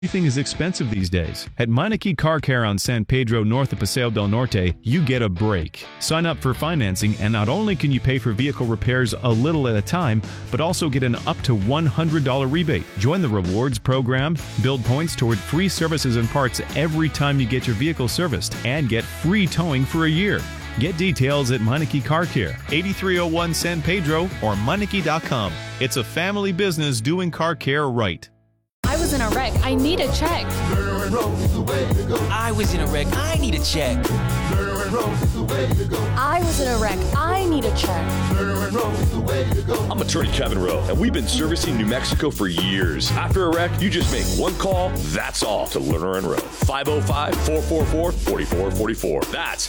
Everything is expensive these days. At Meineke Car Care on San Pedro north of Paseo del Norte, you get a break. Sign up for financing and not only can you pay for vehicle repairs a little at a time, but also get an up to $100 rebate. Join the rewards program, build points toward free services and parts every time you get your vehicle serviced, and get free towing for a year. Get details at Meineke Car Care, 8301 San Pedro or Meineke.com. It's a family business doing car care right. I was in a wreck. I need a check. I was in a wreck. I need a check. I was in a wreck. I need a check. I'm attorney Kevin Rowe, and we've been servicing New Mexico for years. After a wreck, you just make one call, that's all, to Lerner and Rowe. 505-444-4444. That's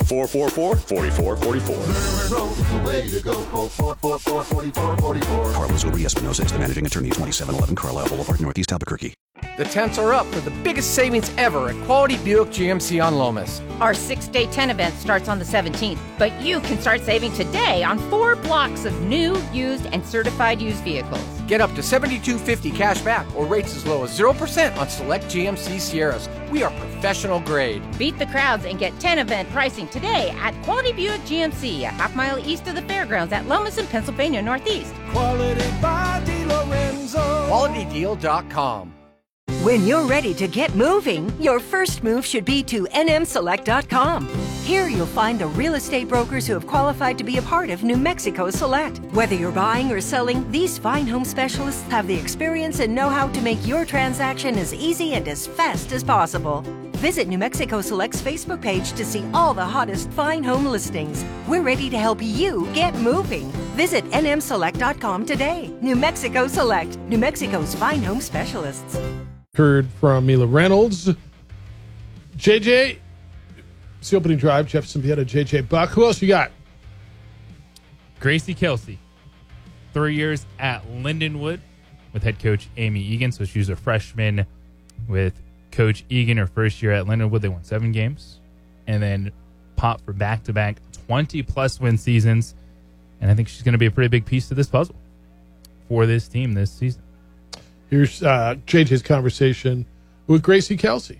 444-4444. Carlos Uri Espinosa is the managing attorney, 2711 Carlisle Boulevard, Northeast Albuquerque. The temps are up for the biggest savings ever at Quality Buick GMC on Lomas. Our 6-day 10 event starts on the 17th, but you can start saving today on 4 blocks of new, used, and certified used vehicles. Get up to $72.50 cash back or rates as low as 0% on select GMC Sierras. We are professional grade. Beat the crowds and get 10 event pricing today at Quality Buick GMC, a half-mile east of the fairgrounds at Lomas in Pennsylvania Northeast. Quality by DeLorenzo. QualityDeal.com. When you're ready to get moving, your first move should be to nmselect.com. Here you'll find the real estate brokers who have qualified to be a part of New Mexico Select. Whether you're buying or selling, these fine home specialists have the experience and know-how to make your transaction as easy and as fast as possible. Visit New Mexico Select's Facebook page to see all the hottest fine home listings. We're ready to help you get moving. Visit nmselect.com today. New Mexico Select, New Mexico's fine home specialists. Heard from Mila Reynolds. JJ, it's the opening drive. Jefferson Pieta, JJ Buck. Who else you got? Gracie Kelsey. 3 years at Lindenwood with head coach Amy Egan. So she was a freshman with Coach Egan her first year at Lindenwood. They won 7 games and then popped for back-to-back 20-plus win seasons. And I think she's going to be a pretty big piece to this puzzle for this team this season. Here's JJ's conversation with Gracie Kelsey.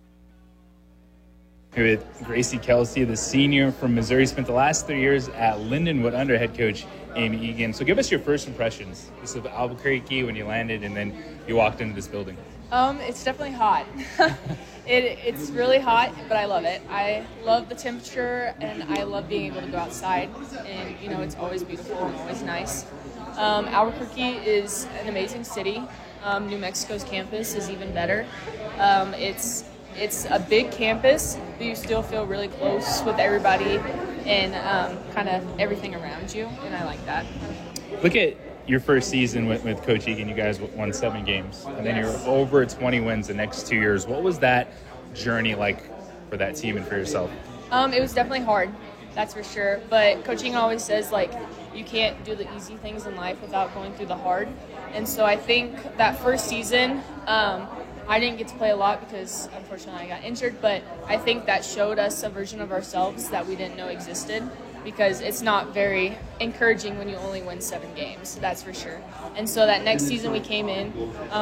Here with Gracie Kelsey, the senior from Missouri, spent the last 3 years at Lindenwood under head coach Amy Egan. So give us your first impressions. This is Albuquerque when you landed and then you walked into this building. It's definitely hot. It's really hot, but I love it. I love the temperature, and I love being able to go outside. And, you know, it's always beautiful and always nice. Albuquerque is an amazing city. New Mexico's campus is even better. It's a big campus, but you still feel really close with everybody and kind of everything around you, and I like that. Look at your first season with Coach Egan. You guys won 7 games, and then you're over 20 wins the next 2 years. What was that journey like for that team and for yourself? It was definitely hard, that's for sure. But Coach Egan always says, like, you can't do the easy things in life without going through the hard. And so I think that first season, I didn't get to play a lot because, unfortunately, I got injured. But I think that showed us a version of ourselves that we didn't know existed, because it's not very encouraging when you only win 7 games, that's for sure. And so that next season we came in,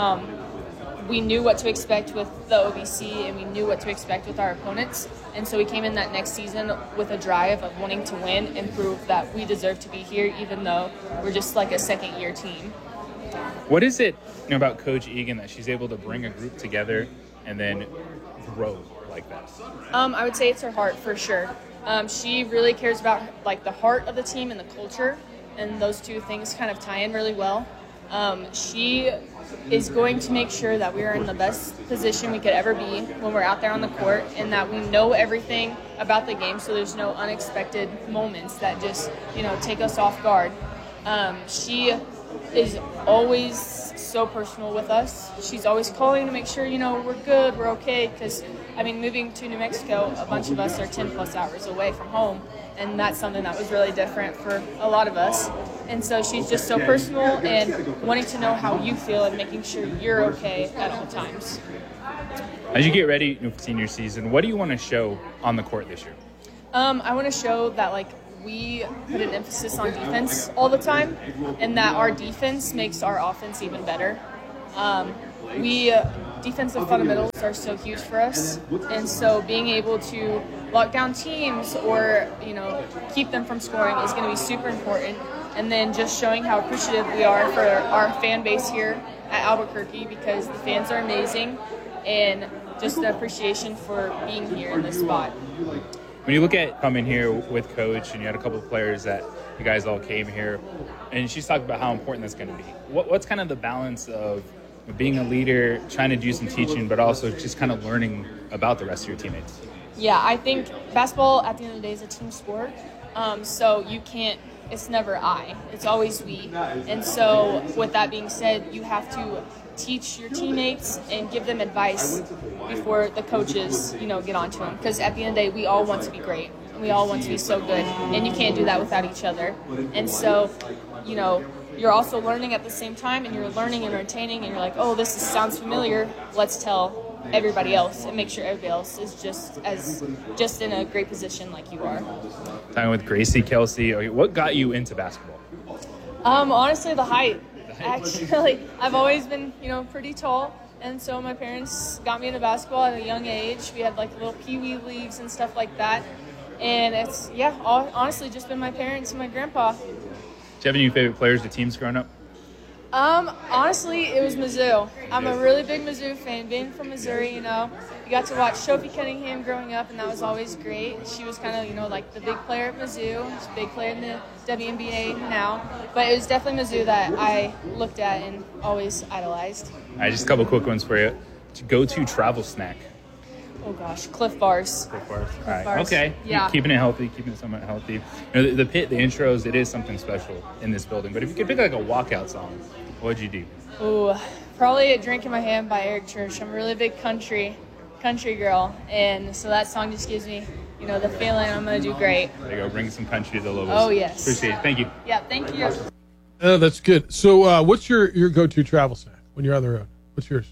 we knew what to expect with the OVC, and we knew what to expect with our opponents. And so we came in that next season with a drive of wanting to win and prove that we deserve to be here, even though we're just like a second-year team. What is it about Coach Egan that she's able to bring a group together and then grow like that? I would say it's her heart, for sure. She really cares about like the heart of the team and the culture, and those two things kind of tie in really well. She is going to make sure that we are in the best position we could ever be when we're out there on the court, and that we know everything about the game, so there's no unexpected moments that just, you know, take us off guard. She is always so personal with us. She's always calling to make sure, you know, we're good, we're okay, because, I mean, moving to New Mexico, a bunch of us are 10-plus hours away from home, and that's something that was really different for a lot of us. And so she's just so personal and wanting to know how you feel and making sure you're okay at all times. As you get ready for senior season, what do you want to show on the court this year? I want to show that, like, we put an emphasis on defense all the time, and that our defense makes our offense even better. We defensive fundamentals are so huge for us. And so being able to lock down teams or, keep them from scoring is going to be super important. And then just showing how appreciative we are for our fan base here at Albuquerque, because the fans are amazing, and just the appreciation for being here in this spot. When you look at coming here with Coach, and you had a couple of players that you guys all came here, and she's talked about how important that's going to be. What's kind of the balance of being a leader, trying to do some teaching, but also just kind of learning about the rest of your teammates? Yeah, I think basketball at the end of the day is a team sport. So you can't, it's never I, it's always we. And so with that being said, you have to teach your teammates and give them advice before the coaches, get onto them. Because at the end of the day, we all want to be great. We all want to be so good. And you can't do that without each other. And so, you're also learning at the same time, and you're learning and retaining, and you're like, oh, this sounds familiar. Let's tell everybody else and make sure everybody else is just in a great position like you are. Talking with Gracie Kelsey, what got you into basketball? Honestly, the height. Actually, I've always been, pretty tall, and so my parents got me into basketball at a young age. We had like little pee-wee leagues and stuff like that, and it's honestly just been my parents and my grandpa. Do you have any favorite players or teams growing up? Honestly, it was Mizzou. I'm a really big Mizzou fan. Being from Missouri, you got to watch Sophie Cunningham growing up, and that was always great. She was kind of, like the big player at Mizzou. She's a big player in the WNBA now. But it was definitely Mizzou that I looked at and always idolized. All right, just a couple quick ones for you. Go-to travel snack? Oh, gosh, Cliff Bars. Cliff Bars. All right. Bars. Okay. Yeah. Keeping it somewhat healthy. The pit, the intros, it is something special in this building. But if you could pick like a walkout song, what would you do? Ooh, probably A Drink in My Hand by Eric Church. I'm a really big country girl, and so that song just gives me, the feeling I'm going to do great. There you go. Bring some country to the Lobos. Oh, yes. Appreciate it. Thank you. Yeah, thank you. That's good. So what's your go-to travel snack when you're on the road? What's yours?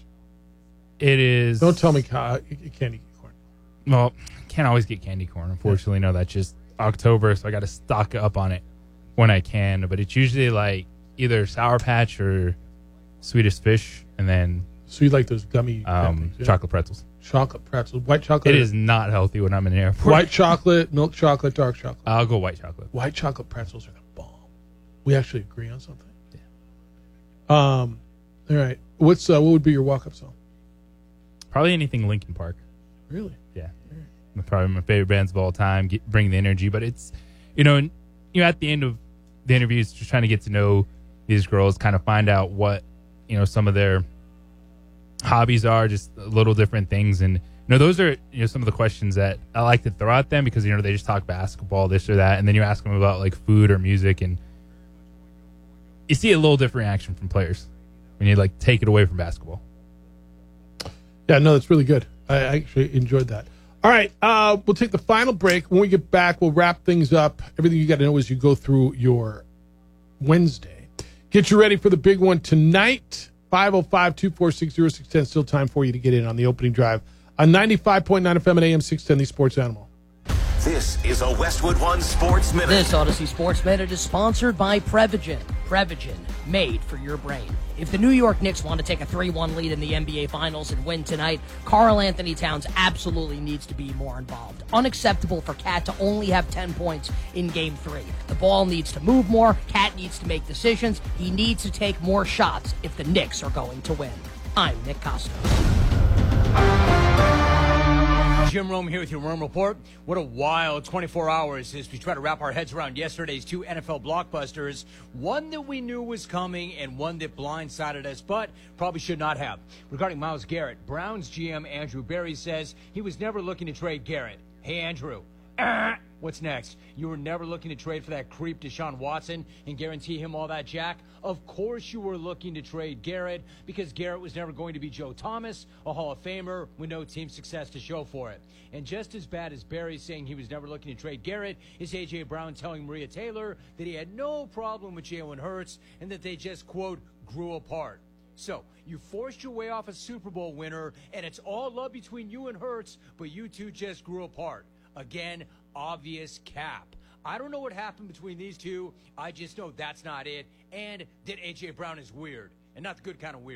It is... Don't tell me candy corn. Well, can't always get candy corn, unfortunately. No, that's just October, so I got to stock up on it when I can. But it's usually like either Sour Patch or Swedish Fish, and then... So you like those gummy things, yeah? Chocolate pretzels. Chocolate pretzels. White chocolate? It is not healthy when I'm in the airport. White chocolate, milk chocolate, dark chocolate. I'll go white chocolate. White chocolate pretzels are the bomb. We actually agree on something. Yeah. All right. What would be your walk-up song? Probably anything Linkin Park. Really? Yeah. Probably my favorite bands of all time. Bring the energy, but it's at the end of the interviews, just trying to get to know these girls, kind of find out what some of their hobbies are, just little different things, and those are some of the questions that I like to throw at them, because they just talk basketball, this or that, and then you ask them about like food or music, and you see a little different reaction from players when you like take it away from basketball. Yeah, no, that's really good. I actually enjoyed that. All right, we'll take the final break. When we get back, we'll wrap things up. Everything you got to know as you go through your Wednesday. Get you ready for the big one tonight. 505-246-0610. Still time for you to get in on the opening drive on 95.9 FM and AM 610, the Sports Animal. This is a Westwood One Sports Minute. This Odyssey Sports Minute is sponsored by Prevagen. Prevagen, made for your brain. If the New York Knicks want to take a 3-1 lead in the NBA Finals and win tonight, Karl Anthony Towns absolutely needs to be more involved. Unacceptable for Cat to only have 10 points in Game 3. The ball needs to move more. Cat needs to make decisions. He needs to take more shots if the Knicks are going to win. I'm Nick Costos. Jim Rome here with your Rome Report. What a wild 24 hours as we try to wrap our heads around yesterday's two NFL blockbusters. One that we knew was coming and one that blindsided us, but probably should not have. Regarding Myles Garrett, Browns GM Andrew Berry says he was never looking to trade Garrett. Hey, Andrew. What's next? You were never looking to trade for that creep Deshaun Watson and guarantee him all that jack? Of course you were looking to trade Garrett because Garrett was never going to be Joe Thomas, a Hall of Famer with no team success to show for it. And just as bad as Barry saying he was never looking to trade Garrett is A.J. Brown telling Maria Taylor that he had no problem with Jalen Hurts and that they just, quote, grew apart. So, you forced your way off a Super Bowl winner, and it's all love between you and Hurts, but you two just grew apart. Again, obvious cap. I don't know what happened between these two. I just know that's not it, and that A.J. Brown is weird, and not the good kind of weird.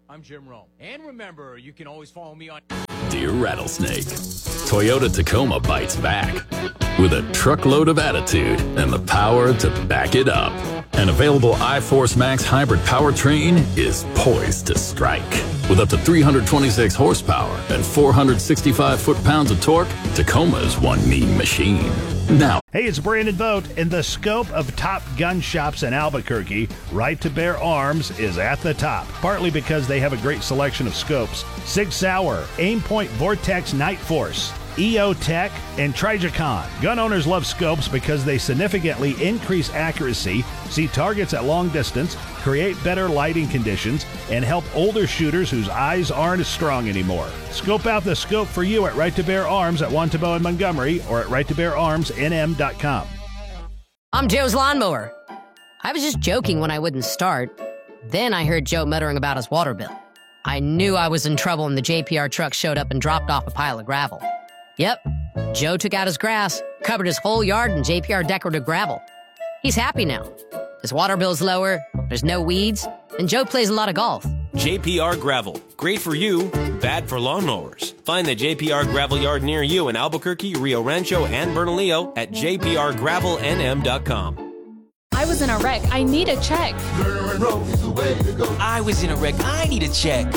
I'm Jim Rome. And remember, you can always follow me on... Dear Rattlesnake, Toyota Tacoma bites back with a truckload of attitude and the power to back it up. An available iForce Max hybrid powertrain is poised to strike. With up to 326 horsepower and 465 foot-pounds of torque, Tacoma is one mean machine. Now, hey, it's Brandon Vogt. In the scope of top gun shops in Albuquerque, Right to Bear Arms is at the top, partly because they have a great selection of scopes. Sig Sauer, Aimpoint Vortex Night Force, EO Tech, and Trijicon. Gun owners love scopes because they significantly increase accuracy, see targets at long distance, create better lighting conditions, and help older shooters whose eyes aren't as strong anymore. Scope out the scope for you at Right to Bear Arms at Wantabo and Montgomery or at righttobeararmsnm.com. I'm Joe's lawnmower. I was just joking when I wouldn't start. Then I heard Joe muttering about his water bill. I knew I was in trouble when the JPR truck showed up and dropped off a pile of gravel. Yep, Joe took out his grass, covered his whole yard in JPR decorative gravel. He's happy now. His water bill's lower, there's no weeds, and Joe plays a lot of golf. JPR Gravel. Great for you, bad for lawnmowers. Find the JPR Gravel yard near you in Albuquerque, Rio Rancho, and Bernalillo at jprgravelnm.com. I was in a wreck. I need a check. I was in a wreck. I need a check.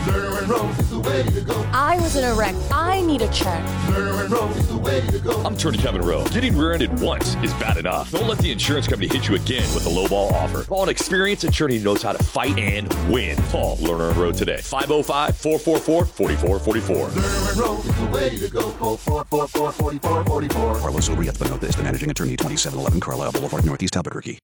I was in a wreck. I need a check. I'm Attorney Kevin Rowe. Getting rear-ended once is bad enough. Don't let the insurance company hit you again with a lowball offer. Call an experienced attorney who knows how to fight and win. Call Lerner and Rowe today. 505-444-4444. Carlos Urieth Benotez, the managing attorney, 2711 Carlisle Boulevard, Northeast Albuquerque.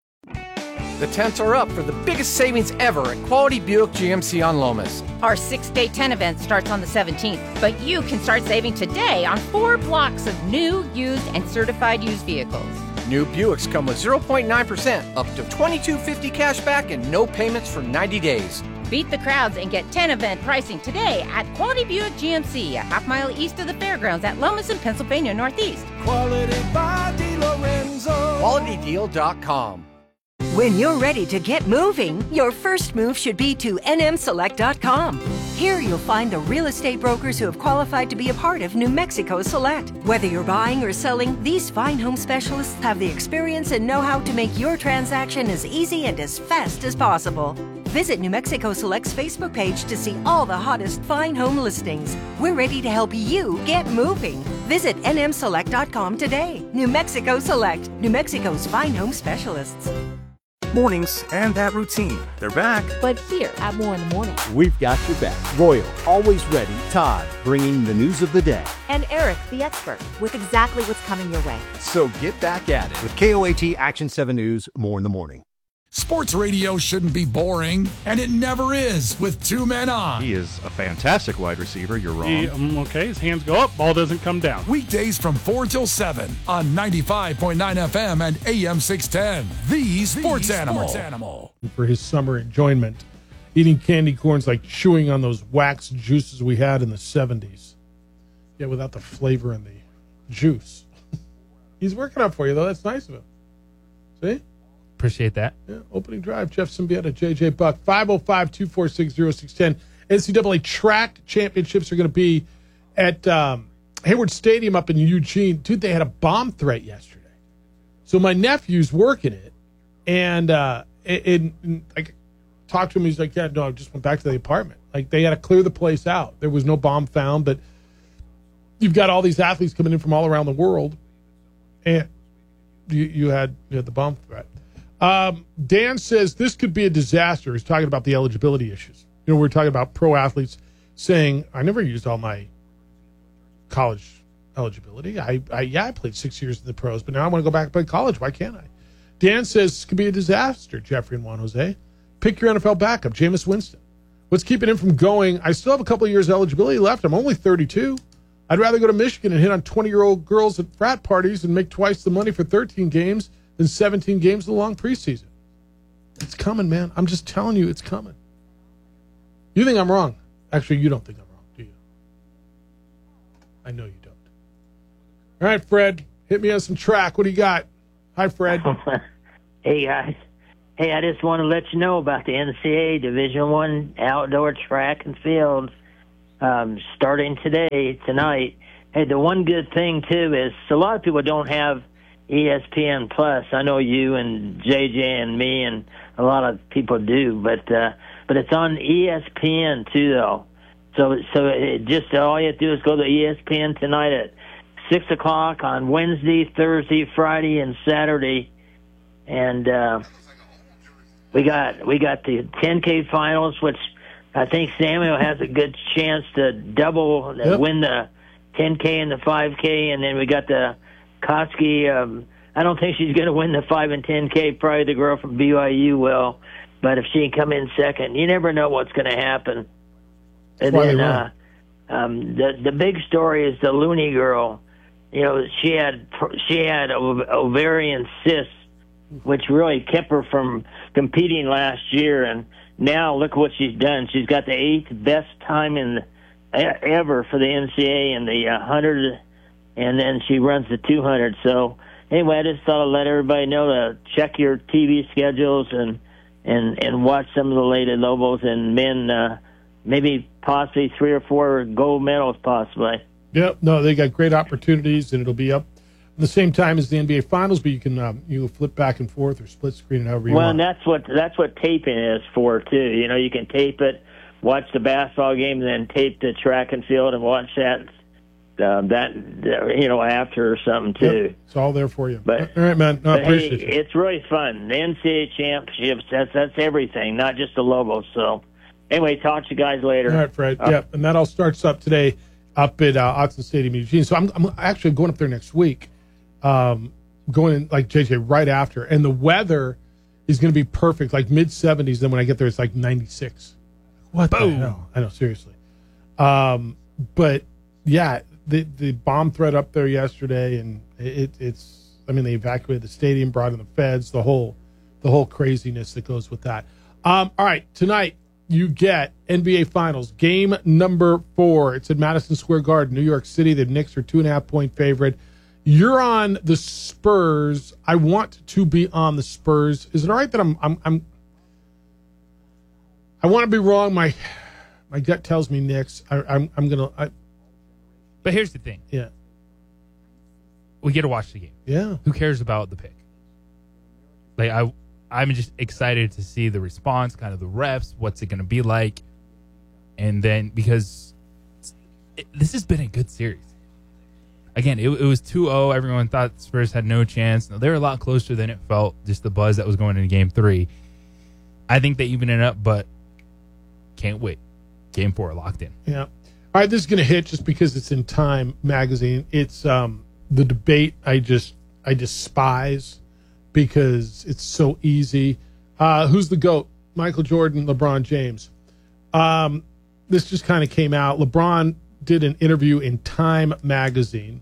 The tents are up for the biggest savings ever at Quality Buick GMC on Lomas. Our 6-day tent event starts on the 17th, but you can start saving today on 4 blocks of new, used, and certified used vehicles. New Buicks come with 0.9%, up to $22.50 cash back, and no payments for 90 days. Beat the crowds and get 10 event pricing today at Quality Buick GMC, a half-mile east of the fairgrounds at Lomas in Pennsylvania Northeast. Quality by DiLorenzo. QualityDeal.com. When you're ready to get moving, your first move should be to nmselect.com. Here you'll find the real estate brokers who have qualified to be a part of New Mexico Select. Whether you're buying or selling, these fine home specialists have the experience and know-how to make your transaction as easy and as fast as possible. Visit New Mexico Select's Facebook page to see all the hottest fine home listings. We're ready to help you get moving. Visit nmselect.com today. New Mexico Select, New Mexico's fine home specialists. Mornings and that routine. They're back. But here at More in the Morning. We've got your back. Royal, always ready. Todd, bringing the news of the day. And Eric, the expert, with exactly what's coming your way. So get back at it with KOAT Action 7 News, More in the Morning. Sports radio shouldn't be boring, and it never is with two men on. He is a fantastic wide receiver. You're wrong. Okay, his hands go up, ball doesn't come down. Weekdays from 4 till 7 on 95.9 FM and AM 610. The Sports Animal. For his summer enjoyment, eating candy corns like chewing on those wax juices we had in the 70s. Yeah, without the flavor in the juice. He's working up for you, though. That's nice of him. See? Appreciate that. Yeah, opening drive, Jeff Symbieta, JJ Buck, 505-246-0610. NCAA track championships are going to be at Hayward Stadium up in Eugene. Dude, they had a bomb threat yesterday. So my nephew's working it, and I talked to him. He's like, yeah, no, I just went back to the apartment. Like, they had to clear the place out. There was no bomb found, but you've got all these athletes coming in from all around the world, and you had the bomb threat. Dan says this could be a disaster. He's talking about the eligibility issues. You know, we're talking about pro athletes saying, I never used all my college eligibility. I played 6 years in the pros, but now I want to go back and play college. Why can't I? Dan says this could be a disaster, Jeffrey and Juan Jose. Pick your NFL backup, Jameis Winston. What's keeping him from going? I still have a couple of years eligibility left. I'm only 32. I'd rather go to Michigan and hit on 20-year-old girls at frat parties and make twice the money for 13 games than 17 games in a long preseason. It's coming, man. I'm just telling you, it's coming. You think I'm wrong. Actually, you don't think I'm wrong, do you? I know you don't. All right, Fred, hit me on some track. What do you got? Hi, Fred. Hey, guys. Hey, I just want to let you know about the NCAA Division I outdoor track and field starting tonight. Hey, the one good thing, too, is a lot of people don't have ESPN Plus. I know you and JJ and me and a lot of people do, but it's on ESPN, too, though. So it just all you have to do is go to ESPN tonight at 6 o'clock on Wednesday, Thursday, Friday, and Saturday. And we got the 10K finals, which I think Samuel has a good chance to win the 10K and the 5K. And then we got the Koski. I don't think she's going to win the 5 and 10K. Probably the girl from BYU will. But if she can come in second, you never know what's going to happen. And then the big story is the Looney girl. You know, she had ovarian cysts, which really kept her from competing last year. And now look what she's done. She's got the 8th best time ever for the NCAA in the 100, and then she runs the 200. So anyway, I just thought I'd let everybody know to check your TV schedules and watch some of the lady Lobos and men. Maybe possibly 3 or 4 gold medals, possibly. Yep. No, they got great opportunities, and it'll be up at the same time as the NBA Finals. But you can you flip back and forth or split screen, however you want. Well, and that's what taping is for too. You know, you can tape it, watch the basketball game, and then tape the track and field and watch that after or something too. Yep. It's all there for you. But all right, man. No, I appreciate it. It's really fun. The NCAA championships. That's everything, not just the Lobos. So. Anyway, talk to you guys later. All right, Fred. And that all starts up today up at Autzen Stadium, Eugene. So I'm actually going up there next week, going in, like JJ, right after. And the weather is going to be perfect, like mid-70s. Then when I get there, it's like 96. What the hell? I know, seriously. But, yeah, the bomb threat up there yesterday, and it's they evacuated the stadium, brought in the feds, the whole craziness that goes with that. All right, tonight, you get NBA Finals, game number 4. It's at Madison Square Garden, New York City. The Knicks are 2.5-point favorite. You're on the Spurs. I want to be on the Spurs. Is it all right that I want to be wrong? My gut tells me Knicks. I'm gonna. But here's the thing. Yeah. We get to watch the game. Yeah. Who cares about the pick? Like I'm just excited to see the response, kind of the refs, what's it going to be like. And then, because this has been a good series. Again, it was 2-0. Everyone thought Spurs had no chance. No, they were a lot closer than it felt, just the buzz that was going into Game 3. I think they even it up, but can't wait. Game 4 locked in. Yeah. All right, this is going to hit just because it's in Time magazine. It's the debate I despise. Because it's so easy. Who's the GOAT? Michael Jordan, LeBron James. This just kind of came out. LeBron did an interview in Time magazine.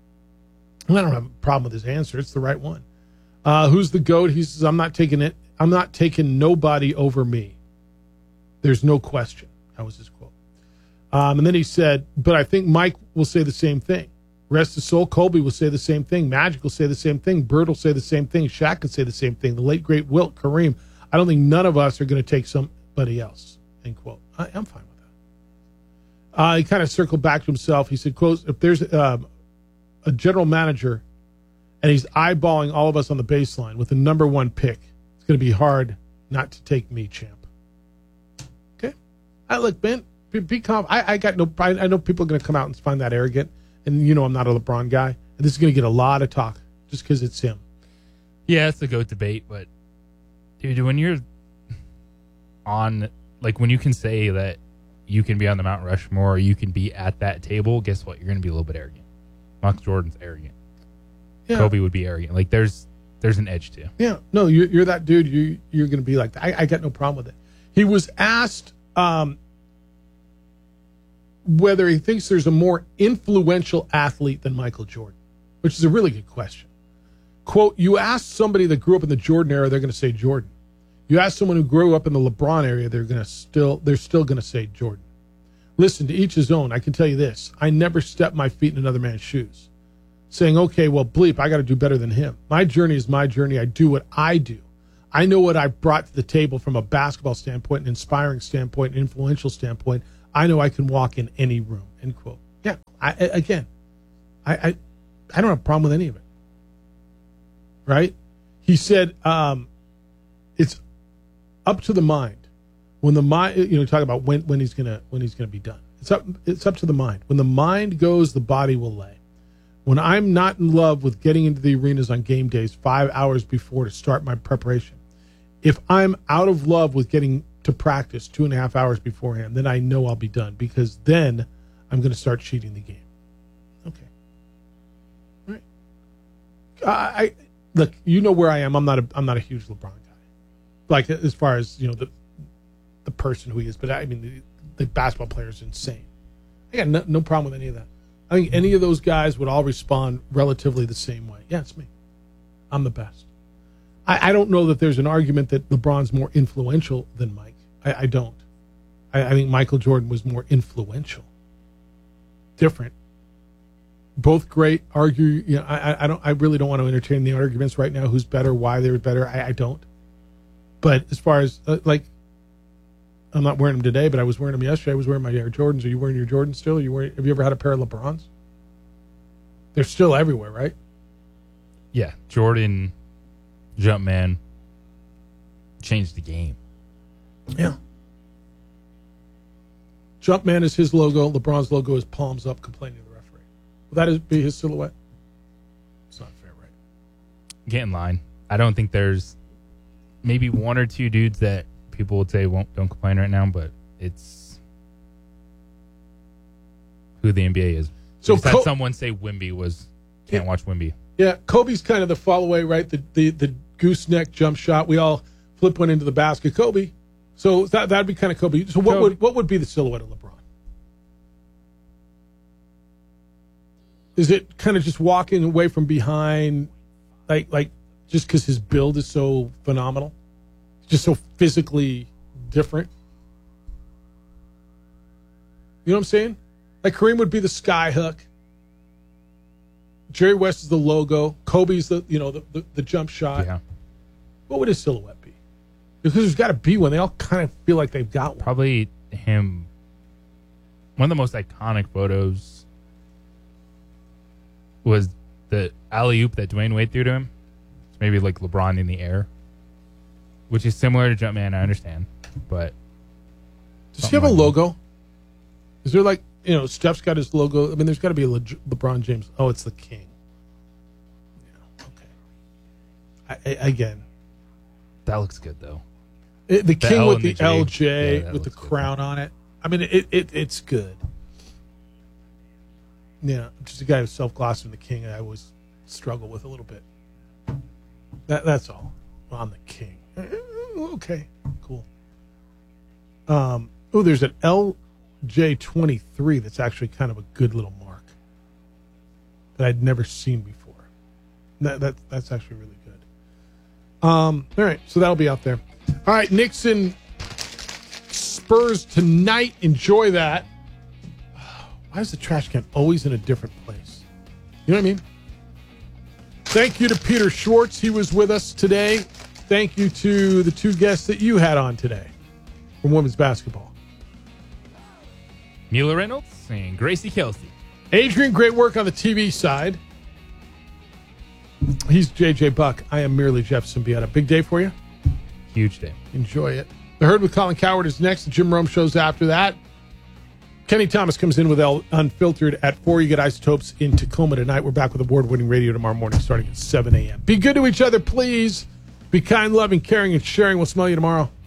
I don't have a problem with his answer. It's the right one. Who's the GOAT? He says, I'm not taking nobody over me. There's no question. That was his quote. And then he said, but I think Mike will say the same thing. Rest his soul, Kobe will say the same thing. Magic will say the same thing. Bird will say the same thing. Shaq could say the same thing. The late, great Wilt, Kareem. I don't think none of us are going to take somebody else, end quote. I'm fine with that. He kind of circled back to himself. He said, quote, if there's a general manager and he's eyeballing all of us on the baseline with the number 1 pick, it's going to be hard not to take me, champ. Okay? Look, Ben, be calm. I got no pride. I know people are going to come out and find that arrogant. And you know I'm not a LeBron guy. And this is going to get a lot of talk just because it's him. Yeah, it's a GOAT debate. But, dude, when you're on, like, when you can say that you can be on the Mount Rushmore or you can be at that table, guess what? You're going to be a little bit arrogant. Michael Jordan's arrogant. Yeah. Kobe would be arrogant. Like, there's an edge to. Yeah. No, you're that dude. You're going to be like that. I got no problem with it. He was asked whether he thinks there's a more influential athlete than Michael Jordan, which is a really good question. Quote, you ask somebody that grew up in the Jordan era, they're going to say Jordan. You ask someone who grew up in the LeBron area, they're still going to say Jordan. Listen, to each his own. I can tell you this. I never stepped my feet in another man's shoes. Saying, okay, well, bleep, I got to do better than him. My journey is my journey. I do what I do. I know what I brought to the table from a basketball standpoint, an inspiring standpoint, an influential standpoint. I know I can walk in any room, end quote. Yeah, I don't have a problem with any of it. Right? He said it's up to the mind. When the mind, talk about when he's gonna be done. It's up to the mind. When the mind goes, the body will lay. When I'm not in love with getting into the arenas on game days 5 hours before to start my preparation, if I'm out of love with getting to practice 2.5 hours beforehand, then I know I'll be done, because then I'm going to start cheating the game. Okay. All right. Look, you know where I am. I'm not a huge LeBron guy. Like, as far as, the person who he is, but I mean the basketball player is insane. I got no problem with any of that. I think any of those guys would all respond relatively the same way. Yeah, it's me. I'm the best. I don't know that there's an argument that LeBron's more influential than Mike. I don't. I think Michael Jordan was more influential. Different. Both great. Argue. I really don't want to entertain the arguments right now. Who's better? Why they're better? I don't. But as far as I'm not wearing them today, but I was wearing them yesterday. I was wearing my Air Jordans. Are you wearing your Jordans still? Have you ever had a pair of LeBrons? They're still everywhere, right? Yeah, Jordan, Jumpman, changed the game. Yeah. Jumpman is his logo. LeBron's logo is palms up, complaining to the referee. Will that be his silhouette? It's not fair, right? Get in line. I don't think there's maybe one or two dudes that people would say don't complain right now, but it's who the NBA is. So had someone say Wemby can't watch Wemby. Yeah, Kobe's kind of the fall away, right? The gooseneck jump shot. We all flip one into the basket. Kobe. So that'd be kind of Kobe. So what would be the silhouette of LeBron? Is it kind of just walking away from behind, like just because his build is so phenomenal? Just so physically different. You know what I'm saying? Like Kareem would be the sky hook. Jerry West is the logo. Kobe's the jump shot. Yeah. What would his silhouette be? Because there's got to be one. They all kind of feel like they've got one. Probably him. One of the most iconic photos was the alley-oop that Dwayne Wade threw to him. It's maybe like LeBron in the air, which is similar to Jumpman, I understand. But does he have a logo? Is there Steph's got his logo? I mean, there's got to be a LeBron James. Oh, it's the King. Yeah, okay. Again. That looks good, though. The King L with the LJ with the crown on it. I mean, it's good. Yeah, just a guy who's self-glossing the King, I always struggle with a little bit. That's all. I'm the King. Okay, cool. There's an LJ23 that's actually kind of a good little mark that I'd never seen before. That's actually really good. All right, so that'll be out there. All right, Knicks Spurs tonight. Enjoy that. Why is the trash can always in a different place? You know what I mean? Thank you to Peter Schwartz. He was with us today. Thank you to the two guests that you had on today from women's basketball. Mila Reynolds and Gracie Kelsey. Adrian, great work on the TV side. He's JJ Buck. I am merely Jeff Symbieta. Big day for you? Huge day. Enjoy it. The Herd with Colin Cowherd is next. The Jim Rome show's after that. Kenny Thomas comes in with Unfiltered at 4. You get Isotopes in Tacoma tonight. We're back with award-winning radio tomorrow morning starting at 7 a.m. Be good to each other, please. Be kind, loving, caring, and sharing. We'll smell you tomorrow.